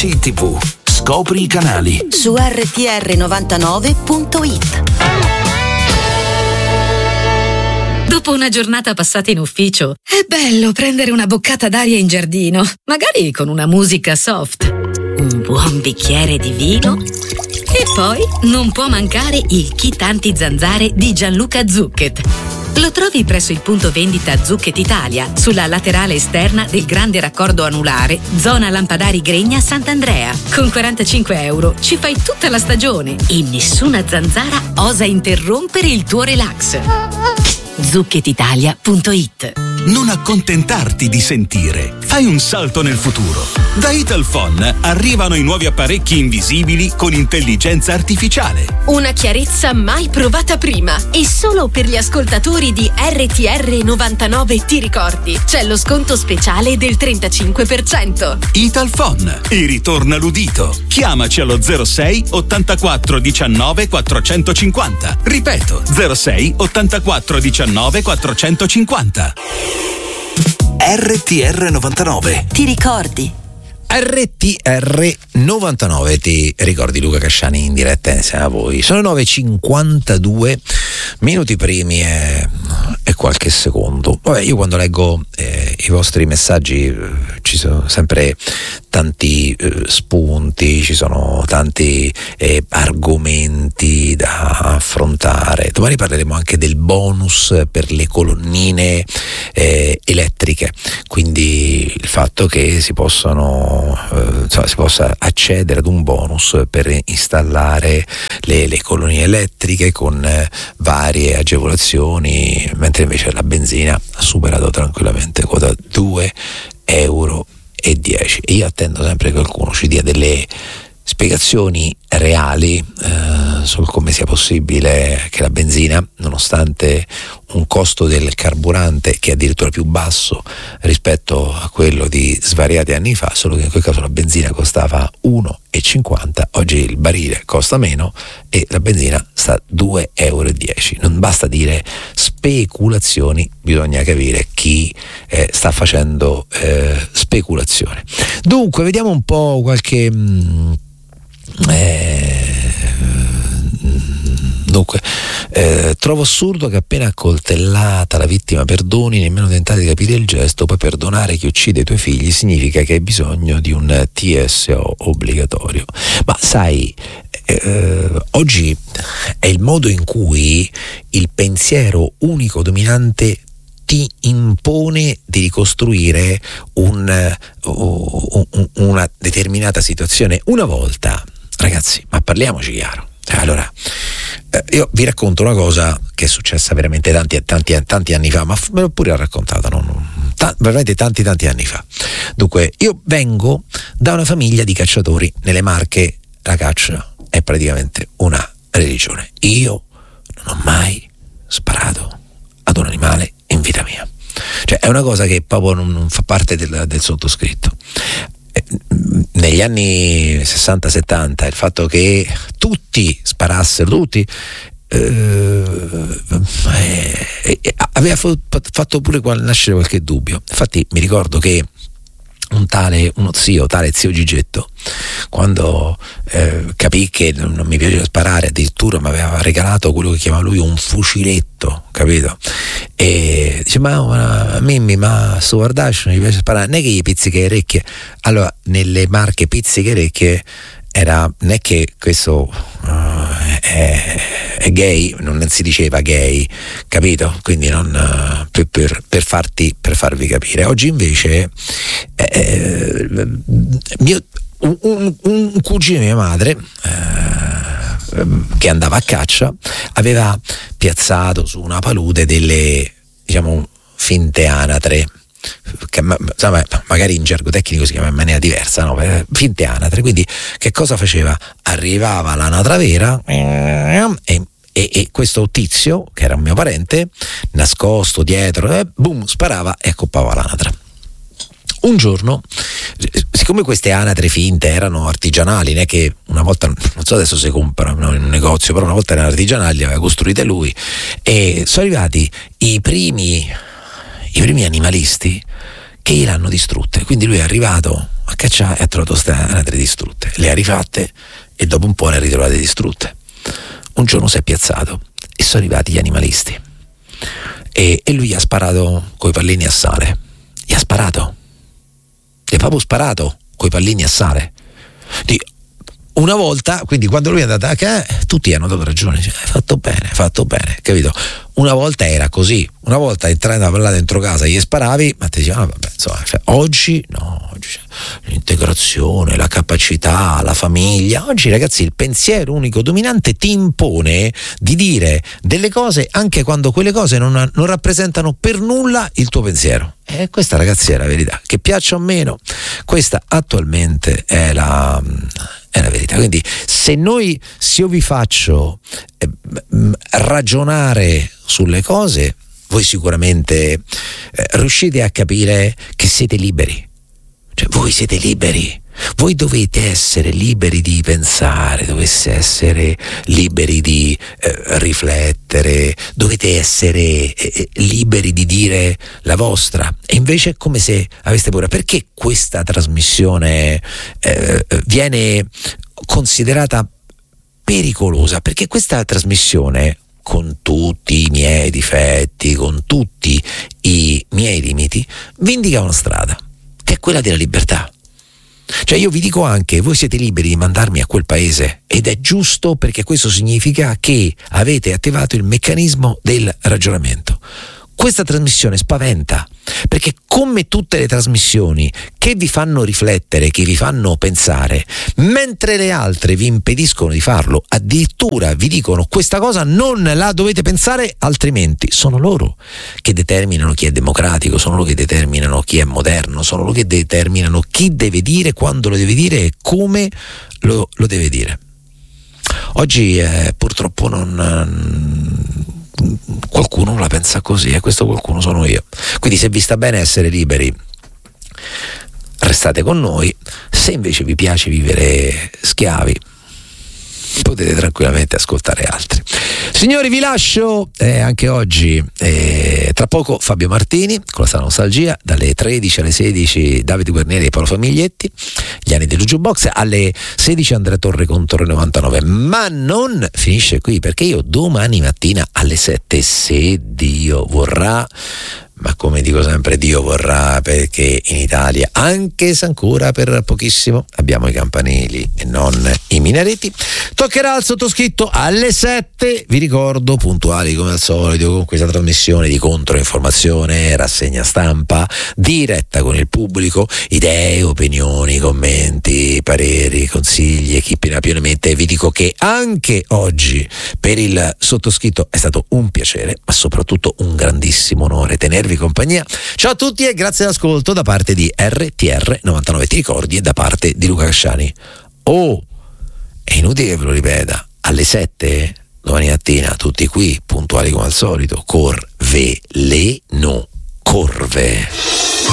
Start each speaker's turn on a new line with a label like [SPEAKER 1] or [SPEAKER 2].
[SPEAKER 1] Ragazzi TV. Scopri i canali
[SPEAKER 2] su rtr99.it.
[SPEAKER 3] Dopo una giornata passata in ufficio, è bello prendere una boccata d'aria in giardino, magari con una musica soft, un buon bicchiere di vino e poi non può mancare il Kit Anti-Zanzare di Gianluca Zucchet. Lo trovi presso il punto vendita Zucchet Italia, sulla laterale esterna del grande raccordo anulare, zona Lampadari Gregna Sant'Andrea. Con 45 euro ci fai tutta la stagione e nessuna zanzara osa interrompere il tuo relax. ZucchetItalia.it.
[SPEAKER 4] Non accontentarti di sentire, fai un salto nel futuro. Da Italphone arrivano i nuovi apparecchi invisibili con intelligenza artificiale.
[SPEAKER 5] Una chiarezza mai provata prima. E solo per gli ascoltatori di RTR 99 ti ricordi, c'è lo sconto speciale del 35%.
[SPEAKER 4] Italphone e ritorna l'udito. Chiamaci allo 06 84 19 450. Ripeto, 06 84 19 450.
[SPEAKER 1] RTR 99.
[SPEAKER 2] Ti ricordi?
[SPEAKER 6] RTR 99, ti ricordi Luca Casciani in diretta insieme a voi. Sono 9:52 minuti primi e qualche secondo. Vabbè, io quando leggo i vostri messaggi ci sono sempre tanti spunti, ci sono tanti argomenti da affrontare. Domani parleremo anche del bonus per le colonnine elettriche, quindi il fatto che si possa accedere ad un bonus per installare le colonnine elettriche con varie agevolazioni, mentre invece la benzina ha superato tranquillamente quota 2,10 €. E io attendo sempre che qualcuno ci dia delle spiegazioni reali sul come sia possibile che la benzina, nonostante un costo del carburante che è addirittura più basso rispetto a quello di svariati anni fa, solo che in quel caso la benzina costava 1,50 €, oggi il barile costa meno e la benzina sta a 2,10 €. Non basta dire speculazioni, bisogna capire chi sta facendo speculazione. Dunque, vediamo un po' qualche trovo assurdo che appena accoltellata la vittima perdoni, nemmeno tentate di capire il gesto. Poi perdonare chi uccide i tuoi figli significa che hai bisogno di un TSO obbligatorio. Ma sai, oggi è il modo in cui il pensiero unico dominante ti impone di ricostruire una determinata situazione. Una volta, ragazzi, ma parliamoci chiaro. Allora, io vi racconto una cosa che è successa veramente tanti anni fa, ma me l'ho pure raccontata, veramente tanti anni fa. Dunque, io vengo da una famiglia di cacciatori. Nelle Marche la caccia è praticamente una religione. Io non ho mai sparato ad un animale in vita mia. Cioè, è una cosa che proprio non fa parte del sottoscritto. Negli anni 60-70 il fatto che tutti sparassero, aveva fatto pure nascere qualche dubbio. Infatti mi ricordo che uno zio Gigetto, quando capì che non mi piaceva sparare, addirittura mi aveva regalato quello che chiamava lui un fuciletto, capito? E dice: ma Mimmi, ma sto guardaccio non gli piace sparare, non è che gli pizzica le orecchie. Allora, nelle Marche pizzica le orecchie non è che questo è gay, non si diceva gay, capito? Quindi non per farvi capire. Oggi invece un cugino di mia madre che andava a caccia aveva piazzato su una palude delle, diciamo, finte anatre, che magari in gergo tecnico si chiama in maniera diversa, no? Finte anatre. Quindi che cosa faceva? Arrivava l'anatra vera e questo tizio, che era un mio parente, nascosto dietro, boom, sparava e accoppava l'anatra. Un giorno, siccome queste anatre finte erano artigianali, non è che una volta, non so adesso se comprano in un negozio, però una volta erano artigianali, le aveva costruite lui, e sono arrivati i primi animalisti che gliel'hanno distrutte. Quindi lui è arrivato a cacciare e ha trovato queste anatre distrutte, le ha rifatte e dopo un po' le ha ritrovate distrutte. Un giorno si è piazzato e sono arrivati gli animalisti e lui gli ha sparato coi pallini a sale. Gli ha proprio sparato coi pallini a sale. Una volta, quindi quando lui è andato a casa, tutti hanno dato ragione, hai fatto bene, capito? Una volta era così, una volta entrando a parlare dentro casa gli sparavi, ma ti dicevano vabbè, insomma, oggi no, oggi c'è l'integrazione, la capacità, la famiglia. Oggi, ragazzi, il pensiero unico dominante ti impone di dire delle cose anche quando quelle cose non rappresentano per nulla il tuo pensiero. E questa, ragazzi, è la verità, che piaccia o meno, questa attualmente è la verità. Quindi se io vi faccio ragionare sulle cose, voi sicuramente riuscite a capire che siete liberi. Cioè, voi siete liberi. Voi dovete essere liberi di pensare, dovete essere liberi di riflettere, dovete essere liberi di dire la vostra. E invece è come se aveste paura. Perché questa trasmissione viene considerata pericolosa? Perché questa trasmissione, con tutti i miei difetti, con tutti i miei limiti, vi indica una strada, che è quella della libertà. Cioè, io vi dico anche, voi siete liberi di mandarmi a quel paese, ed è giusto, perché questo significa che avete attivato il meccanismo del ragionamento. Questa trasmissione spaventa, perché come tutte le trasmissioni che vi fanno riflettere, che vi fanno pensare, mentre le altre vi impediscono di farlo, addirittura vi dicono questa cosa non la dovete pensare, altrimenti sono loro che determinano chi è democratico, sono loro che determinano chi è moderno, sono loro che determinano chi deve dire, quando lo deve dire e come lo deve dire. Oggi purtroppo qualcuno la pensa così, e questo qualcuno sono io. Quindi se vi sta bene essere liberi, restate con noi. Se invece vi piace vivere schiavi, potete tranquillamente ascoltare altri. Signori, vi lascio anche oggi, tra poco Fabio Martini con la sala nostalgia, dalle 13 alle 16 Davide Guarnieri e Paolo Famiglietti, gli anni del Jukebox, alle 16 Andrea Torre con Torre 99. Ma non finisce qui, perché io domani mattina alle 7, se Dio vorrà, ma come dico sempre, Dio vorrà, perché in Italia, anche se ancora per pochissimo, abbiamo i campanili e non i minareti, toccherà al sottoscritto alle 7, vi ricordo, puntuali come al solito, con questa trasmissione di controinformazione, rassegna stampa diretta con il pubblico, idee, opinioni, commenti, pareri, consigli e chi più ne mette. Vi dico che anche oggi per il sottoscritto è stato un piacere, ma soprattutto un grandissimo onore tenervi compagnia. Ciao a tutti e grazie all'ascolto da parte di RTR 99 Ti ricordi e da parte di Luca Casciani. È inutile che ve lo ripeta, alle 7 domani mattina tutti qui puntuali come al solito, Corveleno, Corve.